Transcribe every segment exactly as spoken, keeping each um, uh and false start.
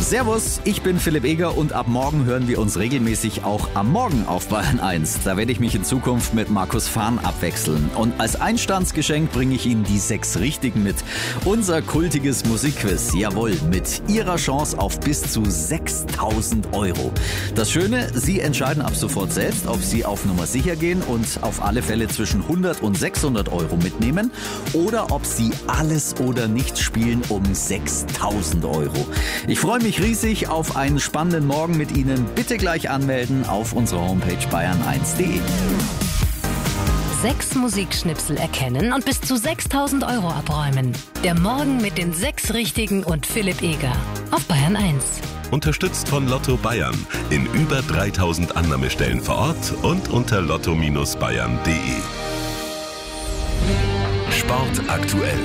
Servus, ich bin Philipp Eger und ab morgen hören wir uns regelmäßig auch am Morgen auf Bayern eins. Da werde ich mich in Zukunft mit Markus Fahn abwechseln. Und als Einstandsgeschenk bringe ich Ihnen die sechs Richtigen mit. Unser kultiges Musikquiz, jawohl, mit Ihrer Chance auf bis zu sechstausend Euro. Das Schöne, Sie entscheiden ab sofort selbst, ob Sie auf Nummer sicher gehen und auf alle Fälle zwischen hundert und sechshundert Euro mitnehmen oder ob Sie alles oder nichts spielen um sechstausend Euro. Ich freue mich riesig auf einen spannenden Morgen mit Ihnen. Bitte gleich anmelden auf unserer Homepage bayern eins punkt de. Sechs Musikschnipsel erkennen und bis zu sechstausend Euro abräumen. Der Morgen mit den sechs Richtigen und Philipp Eger auf Bayern eins. Unterstützt von Lotto Bayern in über dreitausend Annahmestellen vor Ort und unter lotto Bindestrich bayern punkt de. Sport aktuell.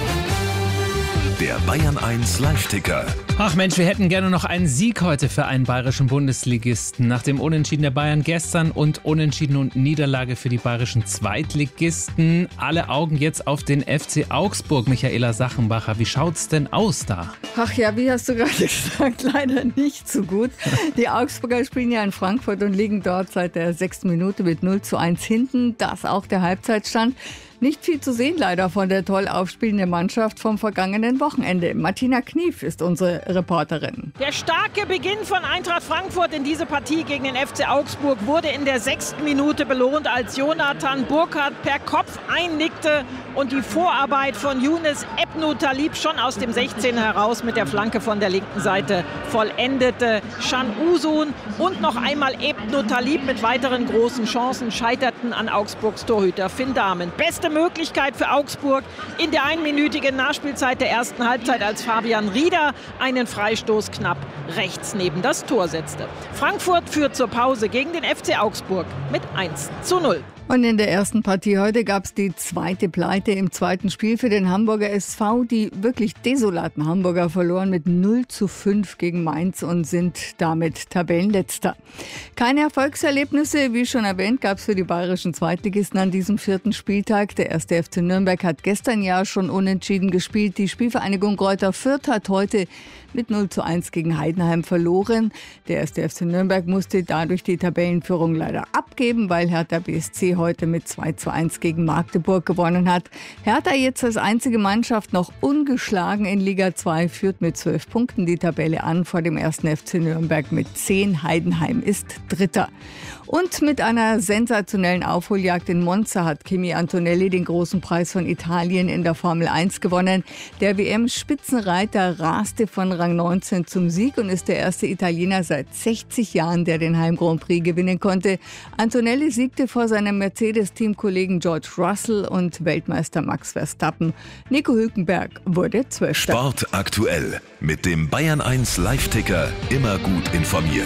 Der Bayern eins Live-Ticker. Ach Mensch, wir hätten gerne noch einen Sieg heute für einen bayerischen Bundesligisten. Nach dem Unentschieden der Bayern gestern und Unentschieden und Niederlage für die bayerischen Zweitligisten. Alle Augen jetzt auf den F C Augsburg. Michaela Sachenbacher, wie schaut's denn aus da? Ach ja, wie hast du gerade gesagt, leider nicht so gut. Die Augsburger spielen ja in Frankfurt und liegen dort seit der sechsten Minute mit null zu eins hinten. Das auch der Halbzeitstand. Nicht viel zu sehen leider von der toll aufspielenden Mannschaft vom vergangenen Wochenende. Martina Knief ist unsere Reporterin. Der starke Beginn von Eintracht Frankfurt in diese Partie gegen den F C Augsburg wurde in der sechsten Minute belohnt, als Jonathan Burkhardt per Kopf einnickte und die Vorarbeit von Younes Ebnou Talib schon aus dem sechzehner heraus mit der Flanke von der linken Seite vollendete. Can Uzun und noch einmal Ebnou Talib mit weiteren großen Chancen scheiterten an Augsburgs Torhüter Finn Dahmen. Beste Möglichkeit für Augsburg in der einminütigen Nachspielzeit der ersten Halbzeit, als Fabian Rieder einen Freistoß knapp rechts neben das Tor setzte. Frankfurt führt zur Pause gegen den F C Augsburg mit eins zu null. Und in der ersten Partie heute gab es die zweite Pleite im zweiten Spiel für den Hamburger S V. Die wirklich desolaten Hamburger verloren mit null zu fünf gegen Mainz und sind damit Tabellenletzter. Keine Erfolgserlebnisse, wie schon erwähnt, gab es für die bayerischen Zweitligisten an diesem vierten Spieltag. Der erste F C Nürnberg hat gestern ja schon unentschieden gespielt. Die Spielvereinigung Greuther Fürth hat heute mit null zu eins gegen Heidenheim verloren. Der erste F C Nürnberg musste dadurch die Tabellenführung leider abgeben, weil Hertha B S C heute mit zwei zu eins gegen Magdeburg gewonnen hat. Hertha jetzt als einzige Mannschaft noch ungeschlagen in Liga zwei, führt mit zwölf Punkten die Tabelle an vor dem ersten F C Nürnberg mit zehn. Heidenheim ist Dritter. Und mit einer sensationellen Aufholjagd in Monza hat Kimi Antonelli den großen Preis von Italien in der Formel eins gewonnen. Der W M-Spitzenreiter raste von Rang neunzehn zum Sieg und ist der erste Italiener seit sechzig Jahren, der den Heim-Grand Prix gewinnen konnte. Antonelli siegte vor seinem Mercedes-Teamkollegen George Russell und Weltmeister Max Verstappen. Nico Hülkenberg wurde Zwölfter. Sport aktuell mit dem Bayern eins Live-Ticker, immer gut informiert.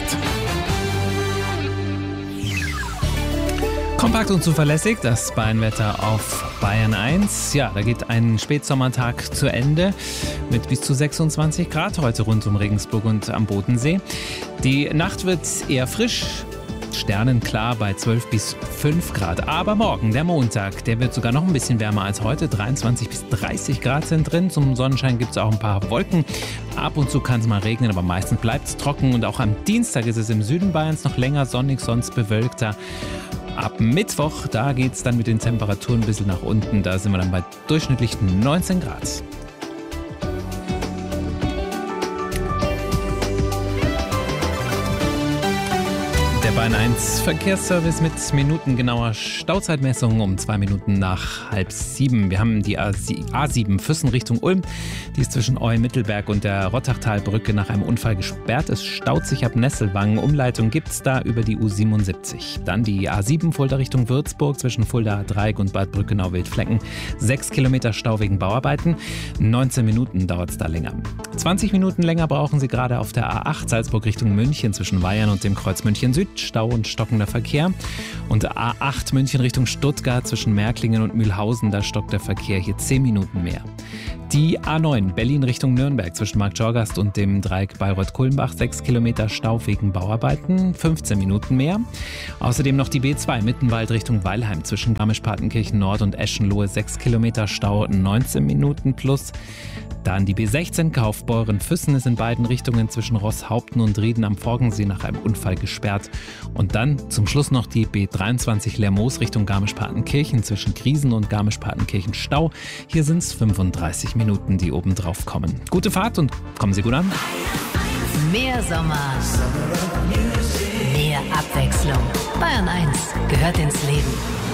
Kompakt und zuverlässig, das Bayernwetter auf Bayern eins. Ja, da geht ein Spätsommertag zu Ende mit bis zu sechsundzwanzig Grad heute rund um Regensburg und am Bodensee. Die Nacht wird eher frisch, sternenklar bei zwölf bis fünf Grad. Aber morgen, der Montag, der wird sogar noch ein bisschen wärmer als heute. dreiundzwanzig bis dreißig Grad sind drin. Zum Sonnenschein gibt es auch ein paar Wolken. Ab und zu kann es mal regnen, aber meistens bleibt es trocken. Und auch am Dienstag ist es im Süden Bayerns noch länger sonnig, sonst bewölkter. Ab Mittwoch, da geht es dann mit den Temperaturen ein bisschen nach unten. Da sind wir dann bei durchschnittlich neunzehn Grad. Der Bayern eins Verkehrsservice mit minutengenauer Stauzeitmessung um zwei Minuten nach halb sieben. Wir haben die A sieben Füssen Richtung Ulm. Die ist zwischen Eu-Mittelberg und der Rottachtalbrücke nach einem Unfall gesperrt. Es staut sich ab Nesselwangen. Umleitung gibt es da über die U siebenundsiebzig. Dann die A sieben Fulda Richtung Würzburg zwischen Fulda Dreieck und Bad Brückenau-Wildflecken. Sechs Kilometer Stau wegen Bauarbeiten. neunzehn Minuten dauert es da länger. zwanzig Minuten länger brauchen Sie gerade auf der A acht Salzburg Richtung München zwischen Weyern und dem Kreuz München Süd. Stau und stockender Verkehr. Und A acht München Richtung Stuttgart zwischen Märklingen und Mühlhausen, da stockt der Verkehr hier zehn Minuten mehr. Die A neun Berlin Richtung Nürnberg zwischen Marktschorgast und dem Dreieck Bayreuth-Kulmbach, sechs Kilometer Stau wegen Bauarbeiten, fünfzehn Minuten mehr. Außerdem noch die B zwei Mittenwald Richtung Weilheim zwischen Garmisch-Partenkirchen Nord und Eschenlohe, sechs Kilometer Stau, neunzehn Minuten plus. Dann die B sechzehn Kaufbeuren-Füssen ist in beiden Richtungen zwischen Rosshaupten und Rieden am Forgensee nach einem Unfall gesperrt. Und dann zum Schluss noch die B dreiundzwanzig Lermoos Richtung Garmisch-Partenkirchen zwischen Griesen und Garmisch-Partenkirchen Stau. Hier sind es fünfunddreißig Minuten, die oben drauf kommen. Gute Fahrt und kommen Sie gut an. Mehr Sommer, mehr Abwechslung. Bayern eins gehört ins Leben.